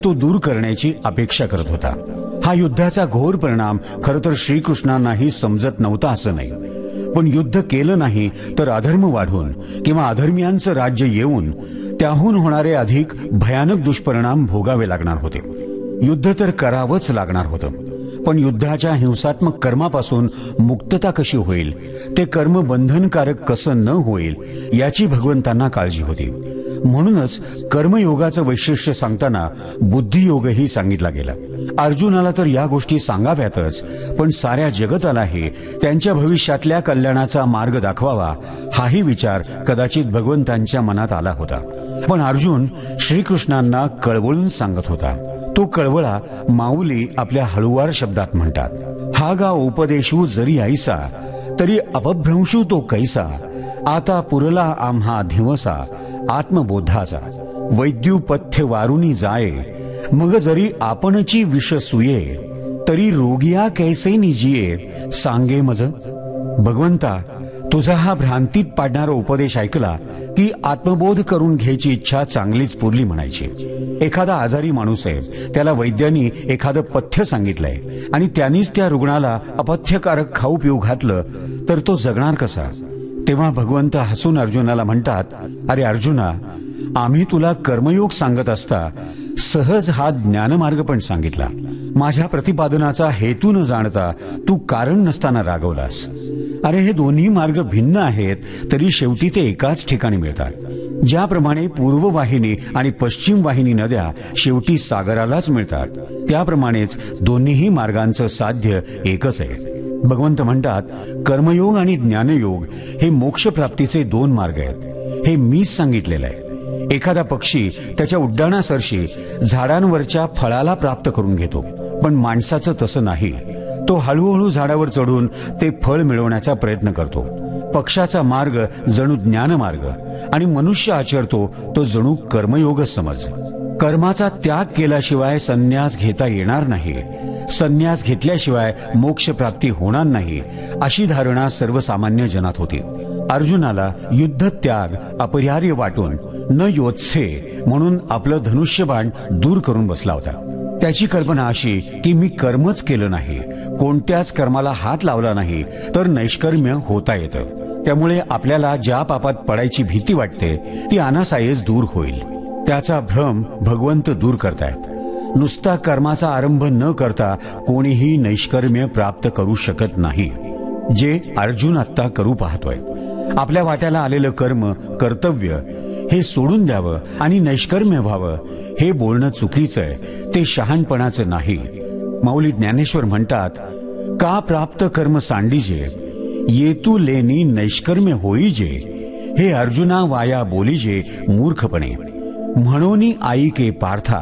तो दूर करण्याची अपेक्षा करत होता। हा युद्धाचा घोर परिणाम खरं तर श्रीकृष्णांनाही समजत नव्हता असं नाही, पण युद्ध केलं नाही तर अधर्म वाढून किंवा अधर्मियांचं राज्य येऊन त्याहून होणारे अधिक भयानक दुष्परिणाम भोगावे लागणार होते। युद्ध तर करावंच लागणार होतं, पण युद्धाच्या हिंसात्मक कर्मापासून मुक्तता कशी होईल, ते कर्म बंधनकारक कसं न होईल याची भगवंतांना काळजी होती। म्हणूनच कर्मयोगाचं वैशिष्ट्य सांगताना बुद्धियोगही सांगितला गेला। अर्जुनाला तर या गोष्टी सांगाव्यातच, पण साऱ्या जगतालाही त्यांच्या भविष्यातल्या कल्याणाचा मार्ग दाखवावा हाही विचार कदाचित भगवंतांच्या मनात आला होता। पण अर्जुन श्रीकृष्णांना कळवळून सांगत होता। तो कळवळा माऊली आपल्या हळुवार शब्दात म्हणतात, हा गा उपदेशू जरी ऐसा तरी अपभ्रंशू तो कैसा, आता पुरला आम्हा धिवसा आत्मबोधाचा, वैद्युपथ्य वारुनी जाये मग जरी आपणची विष सुये, तरी रोगिया कैसे निजिये सांगे मज। भगवंता, तुझा हा भ्रांतीत पाडणारा उपदेश ऐकला की आत्मबोध करून घ्यायची इच्छा चांगलीच पुरली म्हणायची। एखादा आजारी माणूस आहे, त्याला वैद्यांनी एखादं पथ्य सांगितलंय आणि त्यांनीच त्या रुग्णाला अपथ्यकारक खाऊ पिऊ घातलं तर तो जगणार कसा? तेव्हा भगवंत हसून अर्जुनाला म्हणतात, अरे अर्जुना, आम्ही तुला कर्मयोग सांगत असता सहज हा ज्ञानमार्ग पण सांगितला। माझ्या प्रतिपादनाचा हेतू न जाणता तू कारण नसताना रागवलास। अरे हे दोन्ही मार्ग भिन्न आहेत, तरी शेवटी ते एकाच ठिकाणी मिळतात। ज्याप्रमाणे पूर्व वाहिनी आणि पश्चिम वाहिनी नद्या शेवटी सागरालाच मिळतात, त्याप्रमाणेच दोन्हीही मार्गांचं साध्य एकच आहे। भगवंत म्हणतात, कर्मयोग आणि ज्ञानयोग हे मोक्षप्राप्तीचे दोन मार्ग आहेत। हे मीच सांगितलेलं आहे। एखादा पक्षी त्याच्या उड्डाणासरशी झाडांवरच्या फळाला प्राप्त करून घेतो, पण माणसाचं तसं नाही। तो हळूहळू झाडावर चढून ते फळ मिळवण्याचा प्रयत्न करतो। पक्षाचा मार्ग जणू ज्ञानमार्ग आणि मनुष्य आचरतो तो जणू कर्मयोगच समज। कर्माचा त्याग केल्याशिवाय संन्यास घेता येणार नाही, संन्यास घेतल्याशिवाय मोक्ष प्राप्ती होणार नाही, अशी धारणा सर्वसामान्य जनात होती। अर्जुनाला युद्ध त्याग अपरिहार्य वाटून न योत्से म्हणून आपलं धनुष्यबाण दूर करून बसला होता। त्याची कल्पना अशी की मी कर्मच केलं नाही, कोणत्याच कर्माला हात लावला नाही तर नैष्कर्म्य होता येतं। त्यामुळे आपल्याला ज्या पापात पडायची भीती वाटते ती अनासायेच दूर होईल। त्याचा भ्रम भगवंत दूर करतायत। नुसता कर्माचा आरंभ न करता कोणीही नैष्कर्म्य प्राप्त करू शकत नाही, जे अर्जुन आत्ता करू पाहतोय। आपल्या वाट्याला आलेलं कर्म कर्तव्य हे सोडून द्यावं आणि नैष्कर्म्य व्हावं हे बोलणं चुकीचं आहे, ते शहाणपणाचं नाही। माऊली ज्ञानेश्वर म्हणतात, का प्राप्त कर्म सांडीजे येतू लेनी नैष्कर्म्य होईजे, हे अर्जुना वाया बोलीजे मूर्खपणे। म्हणोनी आईके पार्था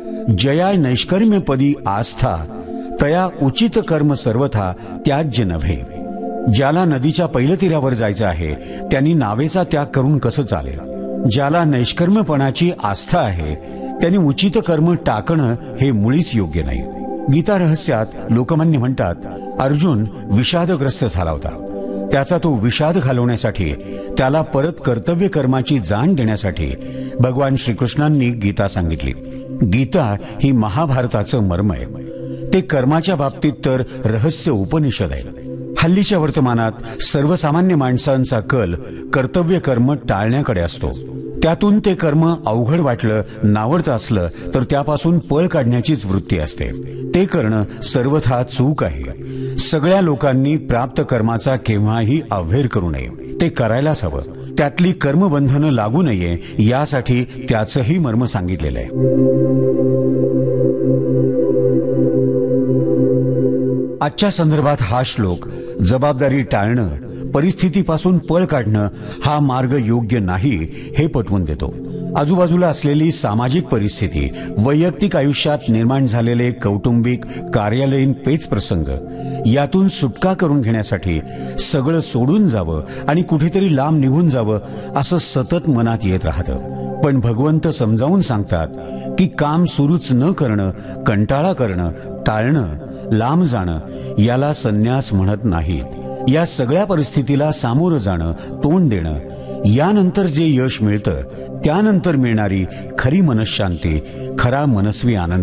जया नैष्कर्म्यपदी आस्था, तया उचित कर्म सर्वथा त्याज्य नव्हे। ज्याला नदीच्या पैलतीरावर जायचं आहे त्यांनी नावेचा त्याग करून कसं चालेल? ज्याला नैष्कर्म्यपणाची आस्था आहे त्यांनी उचित कर्म टाकणं हे मुळीच योग्य नाही। गीता रहस्यात लोकमान्य म्हणतात, अर्जुन विषादग्रस्त झाला होता। त्याचा तो विषाद घालवण्यासाठी, त्याला परत कर्तव्य कर्माची जाण देण्यासाठी भगवान श्रीकृष्णांनी गीता सांगितली। गीता ही महाभारताचं मर्म आहे। ते कर्माच्या बाबतीत तर रहस्य उपनिषद आहे। हल्लीच्या वर्तमानात सर्वसामान्य माणसांचा कल कर्तव्य कर्म टाळण्याकडे असतो। त्यातून ते कर्म अवघड वाटलं, नावडतं असलं तर त्यापासून पळ काढण्याचीच वृत्ती असते। ते करणं सर्वथा चूक आहे। सगळ्या लोकांनी प्राप्त कर्माचा केव्हाही अव्हेर करू नये, ते करायलाच हवं। त्यातली कर्मबंधनं लागू नये यासाठी त्याचंही मर्म सांगितलेलं आहे। आजच्या संदर्भात हा श्लोक जबाबदारी टाळणं, परिस्थितीपासून पळ काढणं हा मार्ग योग्य नाही हे पटवून देतो। आजूबाजूला असलेली सामाजिक परिस्थिती, वैयक्तिक आयुष्यात निर्माण झालेले कौटुंबिक कार्यालयीन पेच प्रसंग, यातून सुटका करून घेण्यासाठी सगळं सोडून जावं आणि कुठेतरी लांब निघून जावं असं सतत मनात येत राहतं। पण भगवंत समजावून सांगतात की काम सुरूच न करणं, कंटाळा करणं, टाळणं, लांब जाणं याला संन्यास म्हणत नाहीत। या सगळ्या परिस्थितीला सामोरं जाणं, तोंड देणं, यानंतर जे यश मिळतं त्यानंतर मिळणारी खरी मनःशांती, खरा मनस्वी आनंद